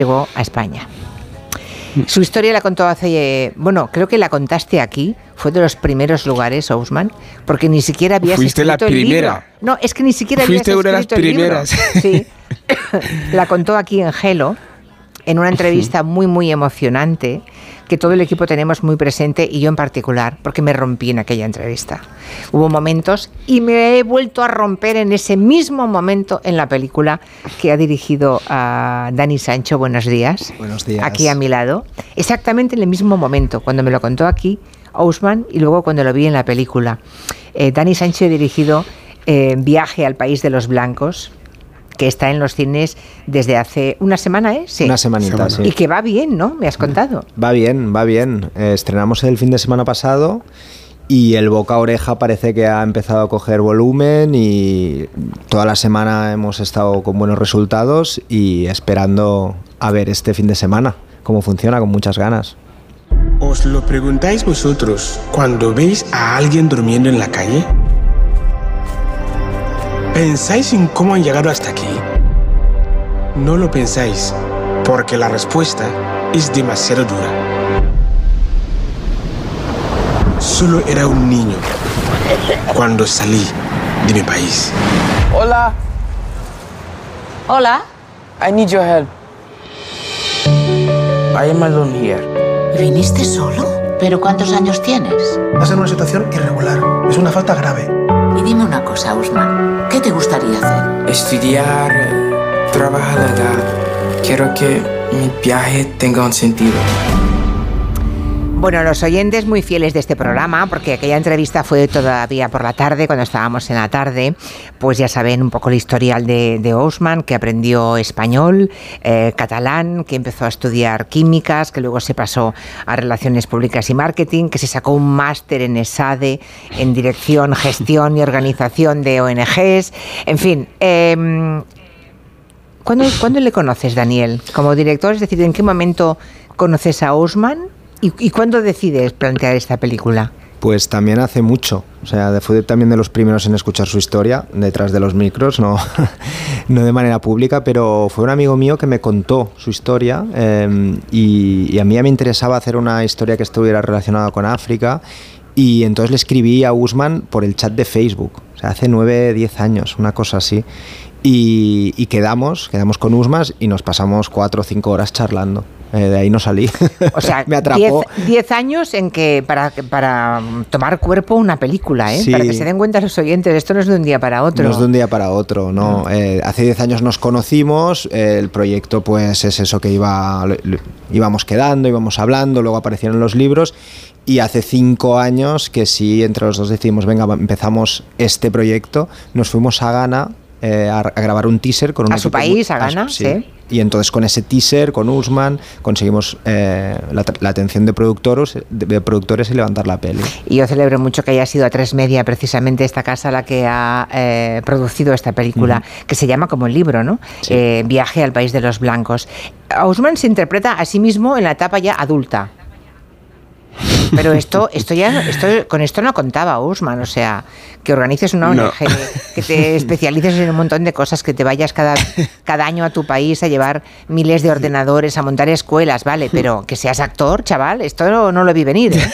llegó a España. Su historia la contó creo que la contaste aquí, fue de los primeros lugares, Ousmane, porque ni siquiera habías Fuiste escrito la primera. el libro. No, es que ni siquiera habías escrito el libro. Fuiste una de las primeras. Sí, la contó aquí en Gelo, en una entrevista muy, muy emocionante, que todo el equipo tenemos muy presente, y yo en particular, porque me rompí en aquella entrevista. Hubo momentos, y me he vuelto a romper en ese mismo momento en la película que ha dirigido a Dani Sancho. Buenos días. Buenos días. Aquí a mi lado. Exactamente en el mismo momento, cuando me lo contó aquí Ousmane y luego cuando lo vi en la película. Dani Sancho ha dirigido Viaje al País de los Blancos, que está en los cines desde hace una semana, ¿eh? Sí. Una semanita, sí. Y que va bien, ¿no? Me has contado. Va bien, va bien. Estrenamos el fin de semana pasado y el boca a oreja parece que ha empezado a coger volumen, y toda la semana hemos estado con buenos resultados y esperando a ver este fin de semana cómo funciona, con muchas ganas. ¿Os lo preguntáis vosotros cuando veis a alguien durmiendo en la calle? ¿Pensáis en cómo han llegado hasta aquí? No lo pensáis, porque la respuesta es demasiado dura. Solo era un niño cuando salí de mi país. Hola. Hola. I need your help. I am alone here. ¿Viniste solo? ¿Pero cuántos años tienes? Estás en una situación irregular. Es una falta grave. Y dime una cosa, Ousmane. ¿Qué te gustaría hacer? Estudiar, trabajar. Quiero que mi viaje tenga un sentido. Bueno, los oyentes muy fieles de este programa, porque aquella entrevista fue todavía por la tarde, cuando estábamos en la tarde, pues ya saben un poco el historial de Ousmane, que aprendió español, catalán, que empezó a estudiar químicas, que luego se pasó a Relaciones Públicas y Marketing, que se sacó un máster en ESADE, en Dirección, Gestión y Organización de ONGs, en fin. ¿Cuándo le conoces, Daniel, como director? Es decir, ¿en qué momento conoces a Ousmane? ¿Y cuándo decides plantear esta película? Pues también hace mucho, o sea, fue también de los primeros en escuchar su historia detrás de los micros, no de manera pública, pero fue un amigo mío que me contó su historia, y a mí ya me interesaba hacer una historia que estuviera relacionada con África, y entonces le escribí a Ousmane por el chat de Facebook, o sea, hace 9-10 años, una cosa así, y quedamos con Ousmane y nos pasamos 4 o 5 horas charlando. De ahí no salí. O sea, me atrapó. 10 años en que para tomar cuerpo una película, ¿eh? Sí. Para que se den cuenta los oyentes, esto no es de un día para otro. No es de un día para otro, no. Hace 10 años nos conocimos, el proyecto pues es eso que íbamos quedando, íbamos hablando, luego aparecieron los libros, y hace 5 años que sí, entre los dos decidimos, venga, empezamos este proyecto, nos fuimos a Ghana a grabar un teaser con un a su país, a Ghana, sí. Y entonces con ese teaser, con Ousmane, conseguimos la atención de productores y levantar la peli. Y yo celebro mucho que haya sido A3 Media, precisamente esta casa, la que ha producido esta película, que se llama como el libro, ¿no? Sí. Viaje al País de los Blancos. Ousmane se interpreta a sí mismo en la etapa ya adulta. Pero con esto no contaba Ousmane, o sea, que organices una ONG, que te especialices en un montón de cosas, que te vayas cada año a tu país a llevar miles de ordenadores, a montar escuelas, vale, pero que seas actor, chaval, esto no lo vi venir, ¿eh?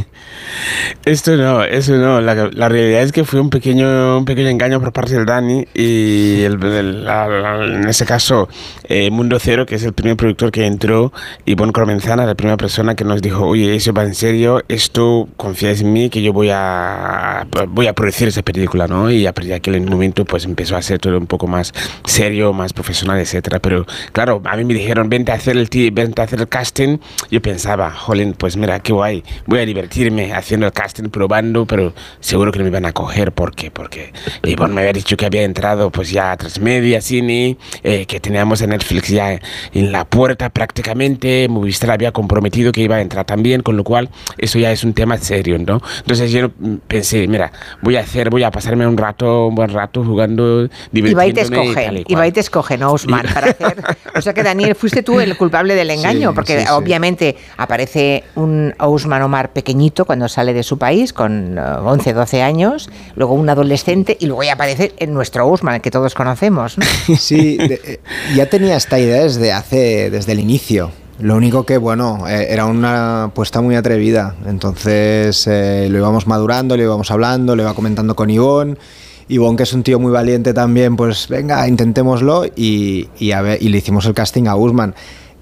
Eso no. La realidad es que fue un pequeño engaño por parte del Dani, y en ese caso Mundo Cero, que es el primer productor que entró, y Bon Cromenzana, la primera persona que nos dijo, oye, eso va en serio, esto confías en mí, que yo voy a producir esa película, ¿no? Y a partir de aquel momento pues empezó a ser todo un poco más serio, más profesional, etcétera. Pero claro, a mí me dijeron, vente a hacer el casting. Yo pensaba, jolín, pues mira, qué guay, voy a divertirme haciendo el casting, probando, pero seguro que no me iban a coger. Porque Ivonne me había dicho que había entrado pues ya a A3 Media, Cine, que teníamos a Netflix ya en la puerta prácticamente, Movistar había comprometido que iba a entrar también, con lo cual eso ya es un tema serio, ¿no? Entonces yo pensé, mira, voy a pasarme un buen rato jugando, divirtiéndome. Y va y te escoge, ¿no, Ousmane? Para hacer... O sea que, Daniel, fuiste tú el culpable del engaño, sí, porque sí, obviamente aparece un Ousmane Omar pequeñito cuando sale de su país con 11, 12 años, luego un adolescente y luego ya aparece en nuestro Ousmane, que todos conocemos, ¿no? Sí, ya tenía esta idea desde el inicio. Lo único que, bueno, era una apuesta muy atrevida. Entonces lo íbamos madurando, lo íbamos hablando, lo iba comentando con Ivonne. Ivonne, que es un tío muy valiente también, pues venga, intentémoslo y le hicimos el casting a Ousmane.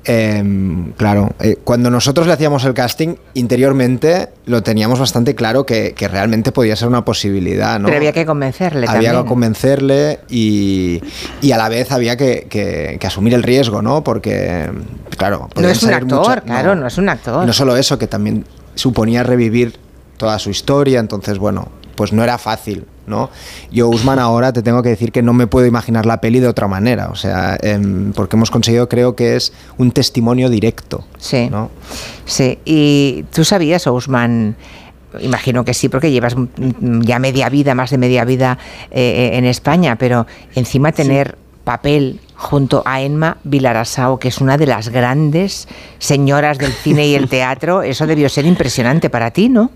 Claro, cuando nosotros le hacíamos el casting, interiormente lo teníamos bastante claro que realmente podía ser una posibilidad, ¿no? Pero había que convencerle también. Había que convencerle y a la vez había que asumir el riesgo, ¿no? Porque, claro, no es un actor, claro, no es un actor. No solo eso, que también suponía revivir toda su historia, entonces, bueno, pues no era fácil, ¿no? Yo, Ousmane, ahora te tengo que decir que no me puedo imaginar la peli de otra manera, o sea, porque hemos conseguido, creo que es un testimonio directo, sí, ¿no? Sí, y tú sabías, Ousmane, imagino que sí, porque llevas ya media vida, más de media vida en España, pero encima tener papel junto a Emma Vilarasau, que es una de las grandes señoras del cine y el teatro, eso debió ser impresionante para ti, ¿no?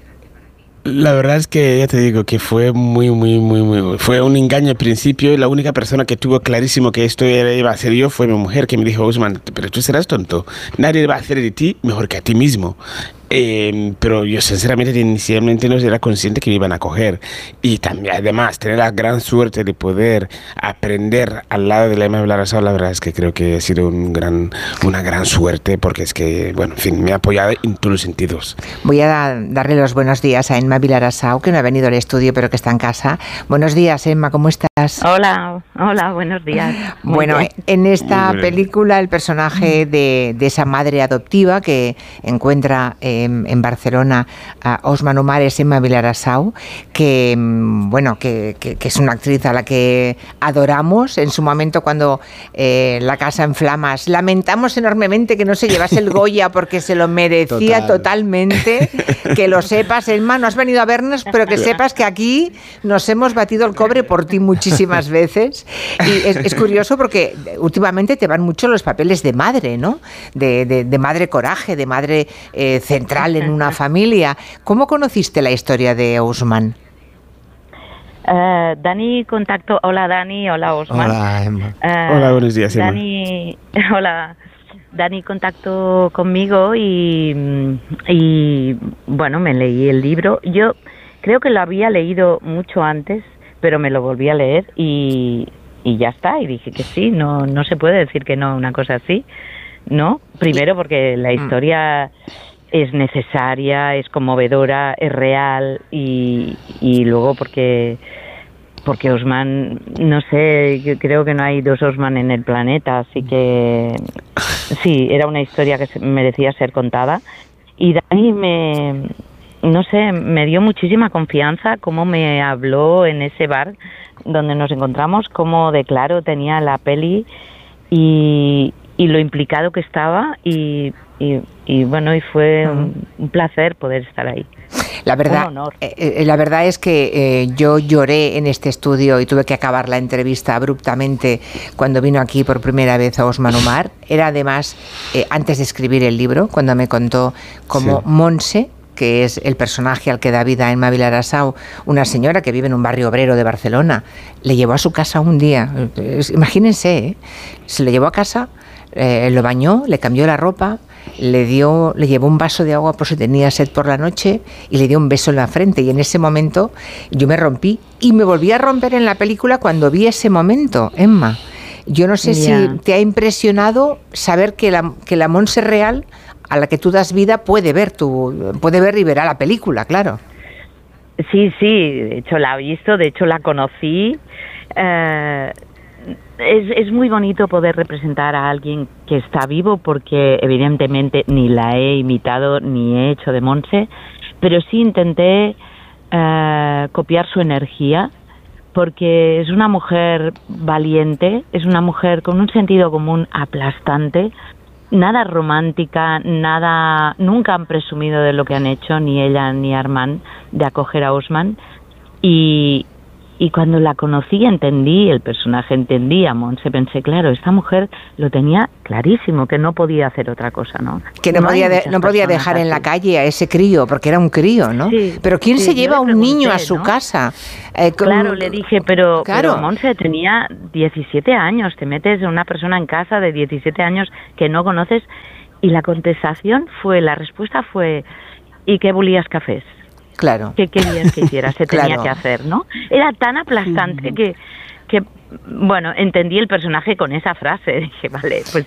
La verdad es que ya te digo que fue muy, fue un engaño al principio, y la única persona que tuvo clarísimo que esto iba a ser yo fue mi mujer, que me dijo: Ousmane, pero tú serás tonto, nadie va a hacer de ti mejor que a ti mismo. Pero yo sinceramente inicialmente no era consciente que me iban a coger, y también además tener la gran suerte de poder aprender al lado de la Emma Vilarasau, la verdad es que creo que ha sido una gran suerte, porque es que, bueno, en fin, me ha apoyado en todos los sentidos. Voy a darle los buenos días a Emma Vilarasau, que no ha venido al estudio pero que está en casa. Buenos días, Emma, ¿cómo estás? Hola, buenos días. Bueno, en esta película el personaje de esa madre adoptiva que encuentra en Barcelona a Ousmane Omar es Emma Vilarasau, que bueno, que es una actriz a la que adoramos. En su momento, cuando La casa en flamas, lamentamos enormemente que no se llevase el Goya porque se lo merecía totalmente. Que lo sepas, Emma, no has venido a vernos, pero que sepas que aquí nos hemos batido el cobre por ti muchísimas veces. Y es curioso porque últimamente te van mucho los papeles de madre, ¿no? De madre coraje, de madre central en una familia. ¿Cómo conociste la historia de Ousmane? Dani contactó. Hola Dani, hola Ousmane. Hola Emma. Hola, buenos días, Emma. Dani contactó conmigo y bueno, me leí el libro. Yo creo que lo había leído mucho antes, pero me lo volví a leer y ya está, y dije que sí, no se puede decir que no, una cosa así, ¿no? Primero porque la historia es necesaria, es conmovedora, es real, y luego porque Ousmane, no sé, yo creo que no hay dos Ousmane en el planeta, así que sí, era una historia que merecía ser contada. Y Dani me dio muchísima confianza, cómo me habló en ese bar donde nos encontramos, cómo de claro tenía la peli y lo implicado que estaba, y bueno, y fue un placer poder estar ahí. La verdad es que yo lloré en este estudio y tuve que acabar la entrevista abruptamente cuando vino aquí por primera vez a Ousmane Omar. Era además antes de escribir el libro, cuando me contó cómo Montse, que es el personaje al que da vida Emma Vilarasau, una señora que vive en un barrio obrero de Barcelona, le llevó a su casa un día. Imagínense, se lo llevó a casa, lo bañó, le cambió la ropa, le llevó un vaso de agua por si tenía sed por la noche y le dio un beso en la frente, y en ese momento yo me rompí y me volví a romper en la película cuando vi ese momento, Emma. Yo no sé si te ha impresionado saber que la Montse real a la que tú das vida puede ver y verá la película, claro. Sí, de hecho la he visto, de hecho la conocí. Es muy bonito poder representar a alguien que está vivo, porque evidentemente ni la he imitado ni he hecho de Montse, pero sí intenté copiar su energía, porque es una mujer valiente, es una mujer con un sentido común aplastante, nada romántica, nunca han presumido de lo que han hecho, ni ella ni Armand, de acoger a Ousmane, y Y cuando la conocí, entendí, el personaje entendía, Montse, pensé, claro, esta mujer lo tenía clarísimo, que no podía hacer otra cosa, ¿no? Que no podía dejar en la calle a ese crío, porque era un crío, ¿no? Sí, pero ¿quién se lleva a un niño a su casa? Claro, le dije, pero Montse tenía 17 años, te metes a una persona en casa de 17 años que no conoces, y la respuesta fue, ¿y qué volías cafés? Claro. ¿Qué querías que hiciera? Se tenía que hacer, ¿no? Era tan aplastante que, bueno, entendí el personaje con esa frase. Dije, vale, pues